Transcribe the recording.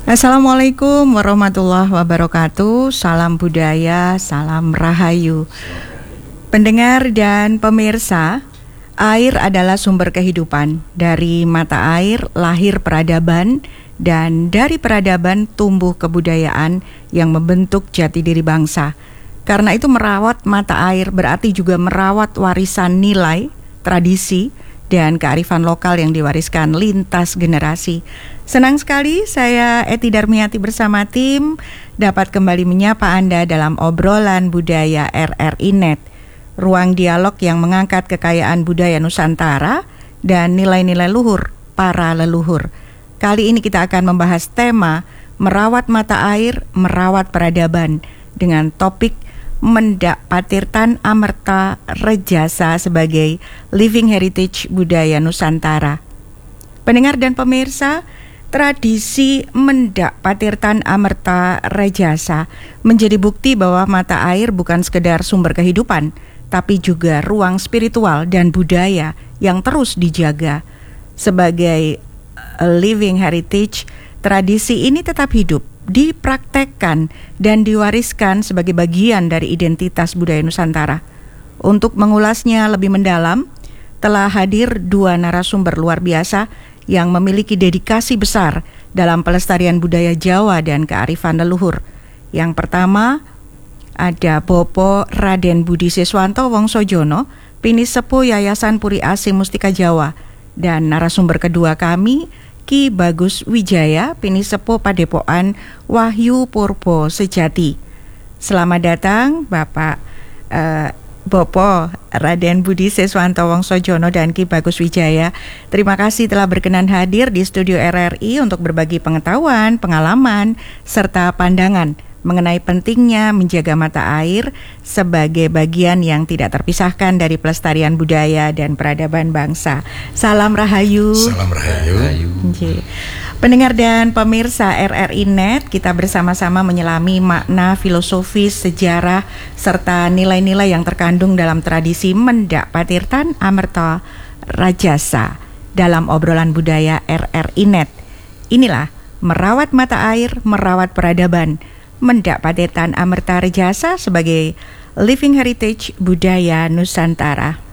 Assalamualaikum warahmatullahi wabarakatuh. Salam budaya, salam rahayu. Pendengar dan pemirsa, air adalah sumber kehidupan. Dari mata air lahir peradaban, dan dari peradaban tumbuh kebudayaan yang membentuk jati diri bangsa. Karena itu merawat mata air berarti juga merawat warisan nilai, tradisi, dan kearifan lokal yang diwariskan lintas generasi. Senang sekali saya Eti Darmiati bersama tim dapat kembali menyapa Anda dalam obrolan budaya RRI Net, ruang dialog yang mengangkat kekayaan budaya Nusantara dan nilai-nilai luhur para leluhur. Kali ini kita akan membahas tema merawat mata air, merawat peradaban dengan topik Mendak Patirtan Amerta Rejasa sebagai Living Heritage Budaya Nusantara. Pendengar dan pemirsa, tradisi Mendak Patirtan Amerta Rejasa menjadi bukti bahwa mata air bukan sekedar sumber kehidupan, tapi juga ruang spiritual dan budaya yang terus dijaga. Sebagai living heritage, tradisi ini tetap hidup, dipraktekkan dan diwariskan sebagai bagian dari identitas budaya Nusantara. Untuk mengulasnya lebih mendalam, telah hadir dua narasumber luar biasa yang memiliki dedikasi besar dalam pelestarian budaya Jawa dan kearifan leluhur. Yang pertama ada Bopo Raden Budi Siswanto Wongsojono, Pinisepuh Yayasan Puri Asih Mustika Jawa, dan narasumber kedua kami Ki Bagus Wijaya, Pinisepuh Padepokan Wahyu Purbo Sejati. Selamat datang Bapak Bopo Raden Budi Siswanto Wongsojono dan Ki Bagus Wijaya. Terima kasih telah berkenan hadir di studio RRI untuk berbagi pengetahuan, pengalaman, serta pandangan mengenai pentingnya menjaga mata air sebagai bagian yang tidak terpisahkan dari pelestarian budaya dan peradaban bangsa. Salam rahayu. Salam rahayu. Pendengar dan pemirsa RRI Net, kita bersama-sama menyelami makna filosofis, sejarah, serta nilai-nilai yang terkandung dalam tradisi Mendak Patirtan Amerta Rejasa dalam obrolan budaya RRI Net. Inilah merawat mata air, merawat peradaban. Mendak Patirtan Amerta Rejasa sebagai Living Heritage Budaya Nusantara.